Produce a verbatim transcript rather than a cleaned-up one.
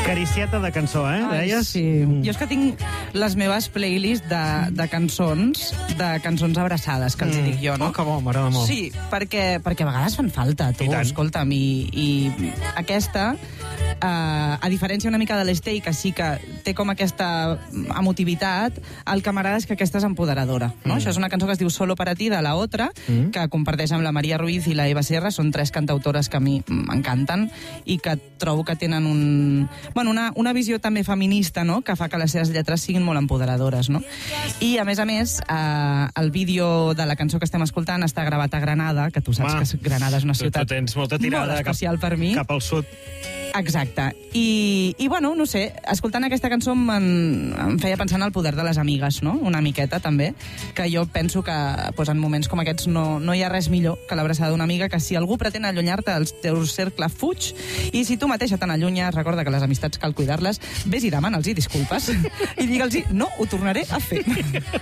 Caricieta de cançó, eh? Ai, Deies? sí. Mm. Jo és que tinc les meves playlists de, de cançons, de cançons abraçades, que els mm. dic jo, no? Oh, que bo, m'agrada molt. Sí, perquè, perquè a vegades fan falta, tu, escolta'm, i, i aquesta... Uh, a diferència una mica de l'Estei, que sí que té com aquesta emotivitat, el que m'agrada és que aquesta és empoderadora, no? Mm. Això és una cançó que es diu Solo para ti, de La Otra, mm. que comparteix amb la Maria Ruiz i la Eva Sierra. Són tres cantautores que a mi m'encanten i que trobo que tenen un... bueno, una, una visió també feminista, no?, que fa que les seves lletres siguin molt empoderadores, no? I, a més a més, uh, el vídeo de la cançó que estem escoltant està gravat a Granada, que tu saps ah, que Granada és una ciutat tu tens molta tirada molt especial cap, per mi. Cap al sud. Exacte. I, i bueno, no sé, escoltant aquesta cançó em, em feia pensar en el poder de les amigues, no?, una miqueta, també, que jo penso que pues, en moments com aquests no, no hi ha res millor que l'abraçada d'una amiga, que si algú pretén allunyar-te del teu cercle, fuig, i si tu mateixa te n'allunyes, recorda que les amistats cal cuidar-les, vés i demana'ls i disculpes, i digue'ls, no, ho tornaré a fer.